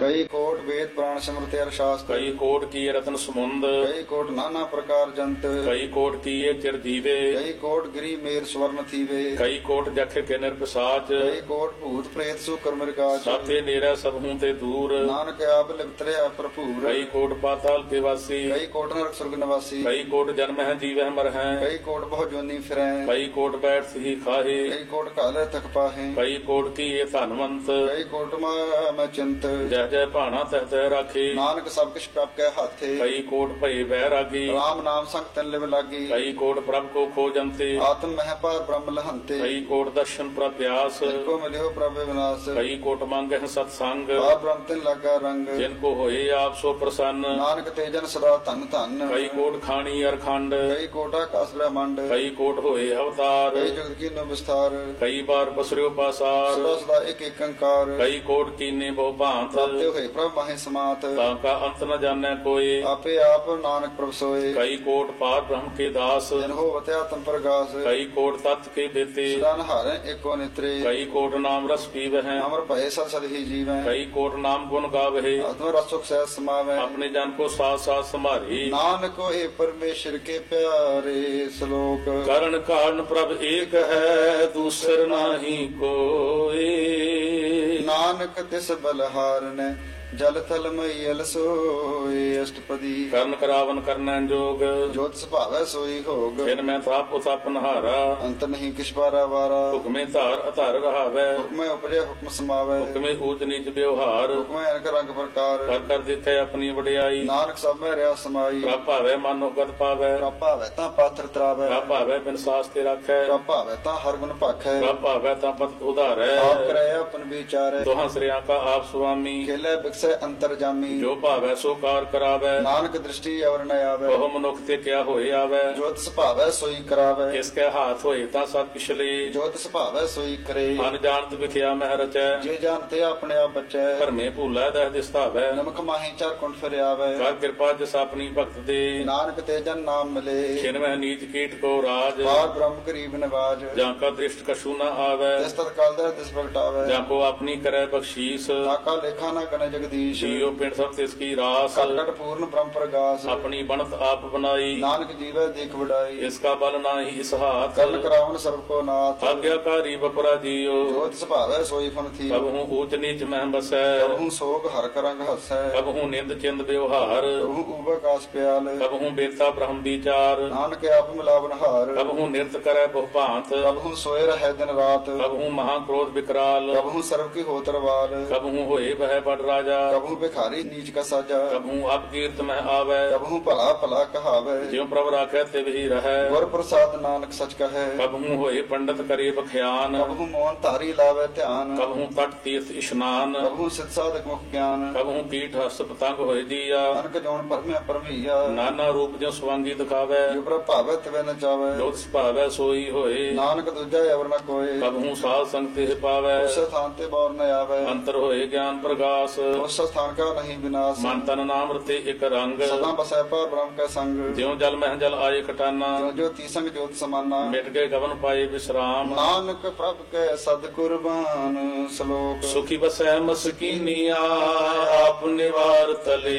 कई कोट वेद पुराण स्मृति अर शास्त्र, कई कोट किए रत्न समुंद, कई कोट नाना प्रकार जंत, कई कोट किए चिर दीवे, कई कोट गिरी मेर स्वर्ण थीवे, कई कोट जख के निरपिसाच, कई कोट भूत प्रेत सुकर मृगाच, साथे नेरा सब हूं ते दूर, नानक आप लिपतरे प्रभुर, कई कोट पाताल के वासी, कई कोट नरक स्वर्ग निवासी, कई कोट जन्म है जीव है मर है, कई कोट बहु जोनी फिरै, कई कोट बैठ ही खाहे, कई कोट काले तक पाहे, कई कोट किए धनवंत, कई कोट मैं चिंत, जय जय भाना तह तह राखे, नानक सब किछ प्राप्त कै हाथे, कई कोट भय बैरागी, राम नाम संग तन लिव लागी, कई कोट प्रभ को खोजंते, आत्म मह पार ब्रह्म लहंते, कई कोट दर्शन प्रत्यास, को मिलियो प्रभु विनाश, कई कोट मांगे हैं सत्संग, पार ब्रह्म तिन लगा रंग, जिनको होए आप सो प्रसन्न, नानक तेजन सदा धन धन, कई कोट खानी अरखंड, कई कोटा कास ब्रह्मांड, कई कोट होए अवतार, कई जगत की नो विस्तार, कई बार बसरियो पासार, सदा सदा एक एक अंकार, कई कोट कीने बहु भांत, प्राप्त होए प्रभु माहे समात, ताका अंत न जाने कोई, आपे आप नानक प्रभु सोए, कई कोट पार ब्रह्म के दास, जिन हो वत्या तम प्रगास, कई कोट तत्व के बेते, सदा नहारे एको नेत्रे, कई कोट नाम रस पीव है, अमर भय सद सद ही जीवै, कई कोट नाम गुण गावे, आत्म रसुख सहज समावै, अपने जन को साथ साथ संभारी, नानक होए परमेश्वर के प्यारे श्लोक, करण कारण प्रभ एक है दूसर नाही कोई, नानक तिस बलहारन जल थल मई सोए, अष्टपदी करण करावन करना जोग, जोत सुभावै सोई होग, फिर मैं ताप उताप नहारा, अंत नहीं किछ बारा वारा, हुक्मे धार अधार रहावै, हुक्म उपजे हुक्म समावै, हुक्मे ऊच नीच व्यवहार, हुक्म अनक रंग प्रकार, कर दिखे अपनी वडियाई, नानक सब में रहा समाई, प्रभ भावै मानो गत पावै, प्रभ भावै ता पात्र त्रावै, प्रभ भावै बिन सास ते राखै, प्रभ भावै ता हर गुण पाखै, प्रभ भावै ता पत उधारै, आप करे अपन विचारै, दोहां श्रेया का आप स्वामी, खेले बिकसै अंतर जामी, जो भावै सो कार करावै, नानक दृष्टि और न आवे, बहु मनुख ते क्या होए आवै, जो तिस भावै सोई करावै, किसके हाथ होए ता सब पिछले, जो तिस भावै सोई करे, अनजानत विखिया मह रचै, जे जानते अपने आप बचै, भरमे भूलै दह दिसतावै, नमक माही चार कुंठ फिर आवे, कर कृपा जिस अपनी भक्त दे, नानक तेजन नाम मिले, खिन मह नीच कीट को राज, पार ब्रह्म गरीब नवाज, जाका दृष्ट कछु न आवै, तिस तत्काल दर तिस प्रगटावे, जाको अपनी करे बख्शीस, ताका लेखा न गणे जगदीश, जियो पिंड सब तिसकी रास, कट कट पूर्ण ब्रह्म प्रगास, अपनी बनत आप बनाई, नानक जीवै देख बढ़ाई, इसका बल नाही इस हाथ, कर्ण करावन सर्व को नाथ, आज्ञाकारी बपरा जियो, जो तिस भावै सोई फन थी, कबहू ऊच नीच मह बसै, कबहू सोग हर करंग हसै, कबहू निंद चिंद व्यवहार, कबहू उबकास प्याल, कबहू बेता ब्रह्म विचार, नानक आप मिलावन हार, कबहू नृत्य करे बहु भांत, कबहू सोए रहे दिन रात, कबहू महाक्रोध विकराल, कबहू सर्व की होतरवाल, कबहू होए वह बड़ राजा, कबहू भिखारी नीच का साजा, कबहू अपकीर्त में आवे, कबहू भला भला कहावे, ज्यों प्रभ राखे तिव ही रहे, गुर प्रसाद नानक सच कहे, कबहू होए पंडित करे बख्यान, कबहू मोहन धारी लावे ध्यान, कबहू तट तीर्थ स्नान, कबहू सिद्ध साधक मुख ज्ञान, कबहू कीट हस्त पतंग होए जिया, अनक जौन परमे परमैया, नाना रूप जो स्वांगी दिखावे, जो प्रभ भावै तिवै न चावै, जोत भावै सोई होए, नानक दूजा अवर न कोय, कबहू साध संग तिह पावै, उस स्थान ते बौर न आवे, अंतर होए ज्ञान प्रकाश, उस स्थान का नहीं विनाश, मन तन नाम रते एक रंग, सदा बसै पर ब्रह्म का संग, ज्यों जल मह जल आए कटाना, जो जो तीसंग ज्योत समाना, मिट गए गवन पाए विश्राम, नानक प्रभ के सद कुर्बान श्लोक, सुखी बसै मस्कीनिया आप निवार तले,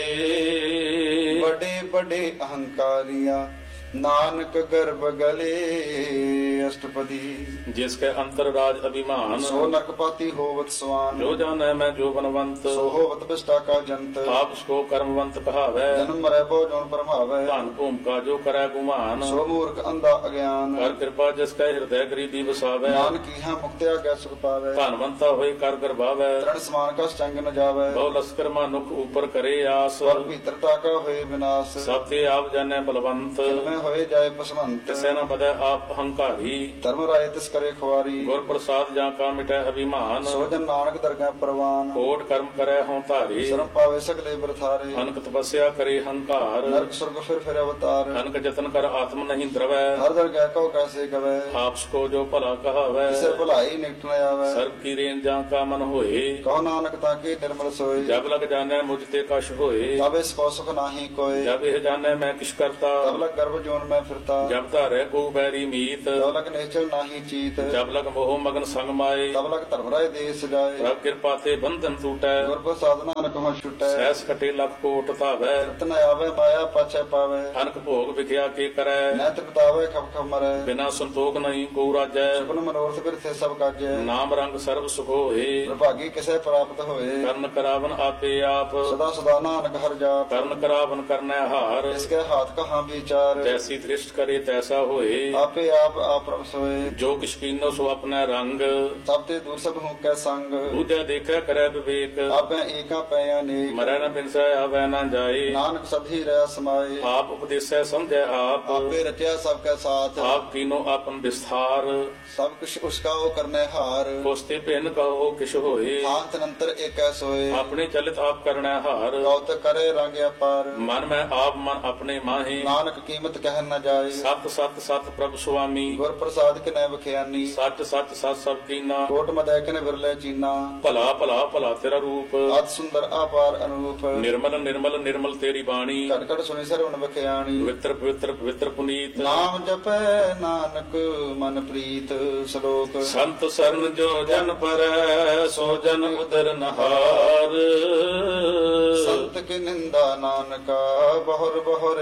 बड़े बड़े अहंकारिया नानक गर्भ गले, अष्टपदी जिसके अंतर राज अभिमान, सो नरकपाती होवत स्वान, जो जाने मैं जो बनवंत, सो होवत बिष्टा का जंत, आप उसको कर्मवंत कहावै, जन्म मरै बो जौन परमावै, धन भूम का जो करे गुमान, सो मूर्ख अंधा अज्ञान, कर कृपा जिसके हृदय गरीबी बसावै, नानक यहाँ मुक्ति आज्ञा सुख पावै, धनवंता होए कर गर्भावै, तरण समान का चंग न जावै, बहु लश्कर मानुख ऊपर करे आस, स्वर्ग भीतरता का होए विनाश, सब ते आप जाने बलवंत, में होए जाए पसवंत, तिसे न बदै आप अहंकारी, धर्म राय तिस करे खुआरी, गुर प्रसाद जा का मिटै अभिमान, सो जन नानक दरगाह परवान, कोट कर्म करे हों धारी, शर्म पावे सगले बरथारे, अनक तपस्या करे हंकार, नरक स्वर्ग फिर अवतार, अनक जतन कर आत्म नहीं द्रवै, हर दरगाह को कैसे गवे, आपको जो भला कहावै, इसे भलाई निकट न आवे, सर्व की रेन जा का मन होए, कहो नानक ताके निर्मल सोए, जब लग जाने मुझ ते कश होए, तब इसको सुख नाही कोय, जब यह जाने मैं किस करता, तब लग गर्भ जोन में फिरता जब धारे को बैरी मीत तब लग निश्चल नाही चीत जब लग मोह मगन संग माए तब लग धर्मराय देश जाए प्रभ कृपा ते बंधन टूटै गुर प्रसाद नानक हो छुटै सहस कटे लख कोट धावै रतन आवे माया पाछे पावे अनक भोग विख्या के करै नैत बितावे खप खप मरै बिना संतोख नहीं को राजै सुपन मनोरथ फिर थे सब काजै नाम रंग सर्व सुख होए विभागी किसे प्राप्त होए कर्ण करावन आपे आप सदा सदा नानक हर जाप कर्ण करावन करनै हार इसके हाथ कहाँ विचार जैसी दृष्ट करे तैसा होए आपे आप प्रभ सोए जो किछ कीनो सो अपना रंग सब ते दूर सब हूँ कै संग दूजा देखै करै विवेक आपे एका पै अनेक मरै न बिनसै आवै न जाए नानक सभी रह समाए आप उपदेसै समझै आप आपे रचा सबके साथ आप कीनो आपन विस्तार सब कुछ उसका वो करने हार कोस्ते भिन्न कहो किछ होए शांत नंतर एक सोए अपने चलित आप करनै हार गौत करे रंग अपार मन में आप मन अपने माहे नानक कीमत कह न जाए सत सत सत प्रभु सुआमी गुर प्रसाद के न बखियानी सच सच सत सब कीना कोट मदै के न विरले चीना भला भला भला तेरा रूप अत सुंदर अपार अनुरूप निर्मल निर्मल निर्मल तेरी बाणी घट घट सुनि सरवण बखियानी पवित्र पवित्र पवित्र पुनीत नाम जपै नानक मन प्रीत श्लोक संत शरण जो जन पर सो जन उदर नहार संत की निंदा नानका बहुर बहुर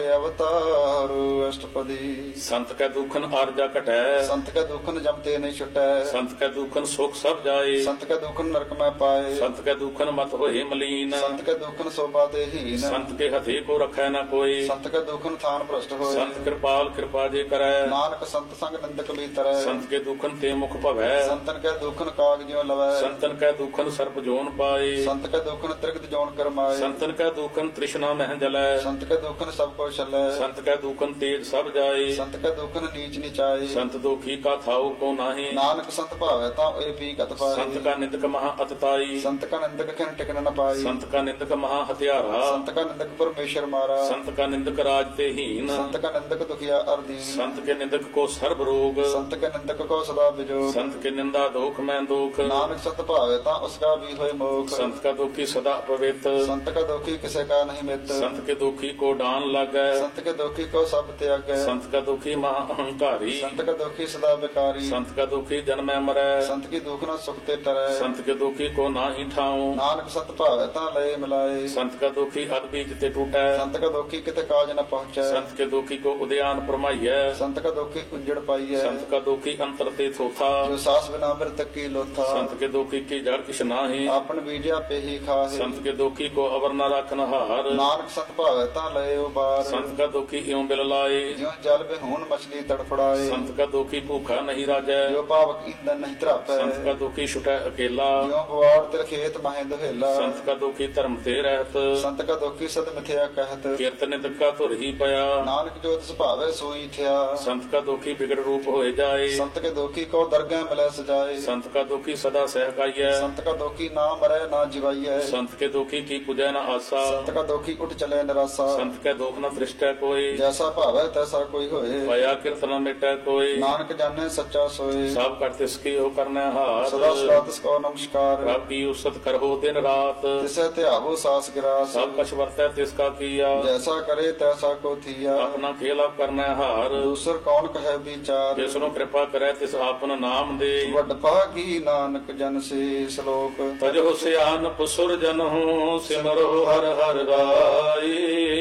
अवतार अष्टपदी संत का दुखन आरजा कटै संत का दुखन जमते नहीं छुटै संत का दुखन सुख सब जाए संत का दुखन नरक में पाए संत का दुखन मत होए मलीन संत का दुखन शोभा दे हीन संत के हथे को रखै न कोई संत का दुखन थान भ्रष्ट होए संत कृपाल कृपा जे करै नानक संत संग निंदक भीतर संत के दुखन ते मुख भवै संतन के दुखन काग ज्यों लवै संतन का दुखन सर्प जोन पाए संत का दुखन त्रिगत जोन करमाए संतन का दुखन तृष्णा मह जलै संत का दुखन सब को छलै संत का दुखन तेज सब जाए संत का दुखन नीच नीचाए संत दुखी का थाऊ को नाही नानक संत भावै ता ए पी कत पाए संत का निंदक महा अतताई संत का निंदक खन टिकन न पाई संत का निंदक महा हत्यारा संत का निंदक परमेश्वर मारा संत का निंदक राज ते हीन संत का निंदक दुखिया अर्दीन संत के निंदक को सर्व रोग संत के निंदक को सदा बिजोग संत के निंदा दुख में दुख नानक संत भावे ता उसका भी होए मोख संत का दुखी सदा पवित्र संत का दुखी किसे का नहीं मित संत के दुखी को डान लगै संत के दुखी को सब त्यागै संत का दुखी महा अहंकारी संत का दुखी सदा बेकारी संत का दुखी जन्मै मरै संत की दुख न सुख ते टरै संत के दुखी को नाही ठाऊं नानक संत भावे ता लय मिलाए संत का दुखी अदबीज ते टूटै संत का दुखी किते काज न पहुंचै संत के दुखी को उद्यान परमाइयै संत का दुखी कुंजड़ पाइयै संत का दुखी अंतर ते थोथा जो सास बिना मृतक की लोथा संत के दुखी की जड़ किछ नाही आपन बीजा पे ही खाहे संत के दुखी को अवर न रखन हार नानक संत भावे ता लय उबार संत का दुखी इਉਂ बिल लाए ज्यों जल बेहून मछली तड़फड़ाए संत का दुखी भूखा नहीं राजै जो पावक ईंधन नहीं त्रापै संत का दुखी छुटै अकेला ज्यों बवाड़ तिल खेत माहे दुहेला संत का दुखी धर्म ते रहत संत का दुखी सद मिथ्या कहत कीर्तन नित का धुर ही पया नानक जो तिस भावे सोई थया संत का दुखी बिगड़ रूप होए जाए संत के दुखी को दरगाह मिलै सजाए संत का दुखी सदा सहकाइयै संत का दुखी ना मरै ना जिवाइयै संत के दुखी की पूजै न आसा संत का दुखी उठ चले निराशा संत के दुख न दृष्टै कोई जैसा भावे तैसा कोई होए पया कीर्तन मिटै कोई नानक जाने सच्चा सोए सब कर तिसकी हो करनै हाथ सदा सदा तिसको नमस्कार रब की उसत करहो दिन रात तिसे त्यागो सास गिरास सब कछ वर्तै तिसका किया जैसा करे तैसा को थिया अपना खेला करनै हार दूसर कौन कहे विचार जिसनु कृपा करै तिस आपन नाम दे वड भागी नानक जन से श्लोक तजो सियान पुसुर जन हो सिमरो हर हर राई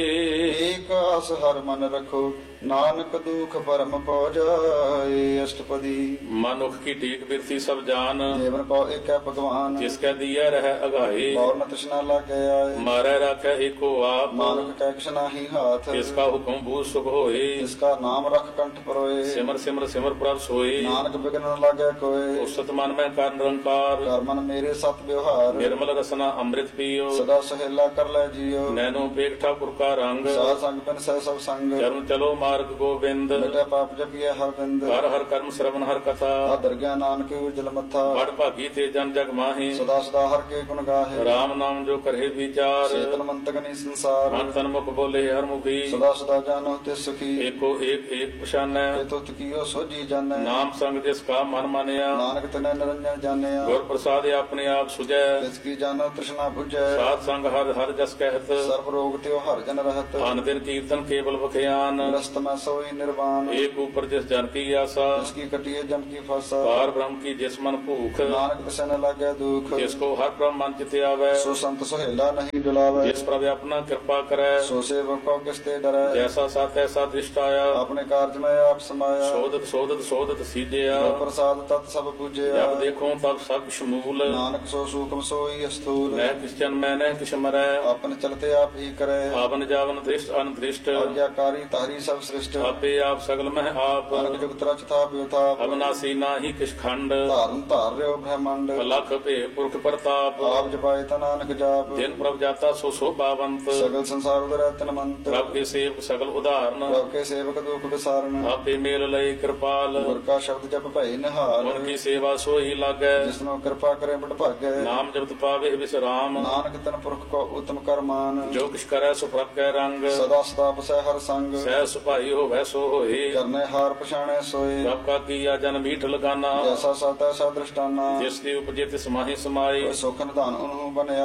एक आस हर मन रखो नानक दुख परम पौ जाए अष्टपदी मनुख की टेक बिरथी सब जान देवन को एक है भगवान जिसके दिया रह अगाए और न तृष्णा लागे आए मारे राखे एको आप नानक टैक्ष नाही हाथ इसका हुक्म भू सुख होए इसका नाम रख कंठ परोए सिमर सिमर सिमर प्रभ सोए नानक बिघ्न न लागे कोय उषत मन में कर निरंकार कर मन मेरे सत व्यवहार निर्मल रसना अमृत पियो सदा सहेला कर ले जियो नैनो पेट ठाकुर का रंग साध संग बिन सह सब संग चरण चलो मार्ग गोविंद बेटा पाप जपिए हर बिंद हर हर कर्म श्रवण हर कथा दरगाह नानक उज्जल मथा बड़ भागी ते जन जग माहे सदा सदा हर के गुण गाहे राम नाम जो करे विचार चेतन मंत गनी संसार मन तन मुख बोले हर मुखी सदा सदा जानो ते सुखी एको एक एक पछानै ते तुत कियो सोजी जाने नाम संग जिसका मन मानिया नानक तने निरंजन जाने गुर प्रसाद अपने आप सुजै तिसकी जानो तृष्णा बुझै साध संग हर हर जस कहत सर्व रोग त्यो हर जन रहत अन दिन कीर्तन ਕੀਰਤਨ ਕੇਵਲ ਬਖਿਆਨ ग्रस्त में सोई निर्वाण ਏਕ ਉਪਰ ਜਿਸ ਜਨ ਕੀ ਆਸਾ जिसकी कटिए जम की फसा ਪਾਰ ਬ੍ਰਹਮ ਕੀ ਜਿਸ ਮਨ ਭੂਖ नानक तिसे न लगे दुख ਜਿਸ ਕੋ ਹਰ ਬ੍ਰਹਮ ਮਨ ਚਿਤ ਆਵੈ सो संत सोहेला नहीं डुलावे ਜਿਸ ਪ੍ਰਭ ਆਪਣਾ ਕਿਰਪਾ ਕਰੈ सो सेवक को किसते डरै ਜੈਸਾ ਸਤ ਐਸਾ ਦ੍ਰਿਸ਼ਟ ਆਇਆ अपने कार्य में आप समाया ਸੋਧਤ ਸੋਧਤ ਸੋਧਤ ਸੀਜਿਆ जो प्रसाद तत् सब पूजया ਜਬ ਦੇਖੋ ਤਬ ਸਭ ਸ਼ਮੂਲ नानक सो सूक्ष्म सोई स्थूल ਮੈਂ ਕਿਸ ਜਨ ਮੈਂ ਨਹਿ ਕਿਛ ਮਰੈ अपन चलते आप ही करे ਆਵਨ ਜਾਵਨ ਦ੍ਰਿਸ਼ਟ ਅਨਦ੍ਰਿਸ਼ਟ आज्ञाकारी तारी सब सृष्ट ਆਪੇ ਆਪ ਸਗਲ ਮਹਿ ਆਪ अनक जुगत रच था व्यथा ਅਬਨਾਸੀ ਨਾਹੀ ਕਿਛ ਖੰਡ धारण धार रहो ब्रह्मांड ਲਖ ਭੇ ਪੁਰਖ ਪ੍ਰਤਾਪ आप जपाए ता नानक जाप ਜਿਨ ਪ੍ਰਭ ਜਾਤਾ ਸੋ ਸੋਭਾਵੰਤ सगल संसार उदर तन मंत ਪ੍ਰਭ ਕੇ ਸੇਵਕ ਸਗਲ ਉਦਾਹਰਨ प्रभ के सेवक दुख विसारण ਆਪੇ ਮੇਲ ਲਈ ਕਿਰਪਾਲ गुर का शब्द जप भई निहाल ਗੁਣ ਕੀ ਸੇਵਾ ਸੋਈ ਲਾਗੈ जिसनो कृपा करे बड़ भागै ਨਾਮ ਜਪਤ ਪਾਵੇ ਵਿਸਰਾਮ नानक तन पुरख को उत्तम कर मान ਜੋ ਕਿਛ ਕਰੈ ਸੋ ਪ੍ਰਭ ਕੈ ਰੰਗ सदा सदा बसै हर संग ਸਹਿ ਸੁਭਾਈ ਹੋਵੈ ਸੋ ਹੋਏ करने हार पछाणे सोए ਪ੍ਰਭ ਕਾ ਕੀਆ ਜਨ ਮੀਠ ਲਗਾਨਾ जैसा साता सा दृष्टाना ਜਿਸ ਦੀ ਉਪਜੇ ਤਿਸ ਮਾਹੀ ਸਮਾਈ सुख निधान उन्हों बनया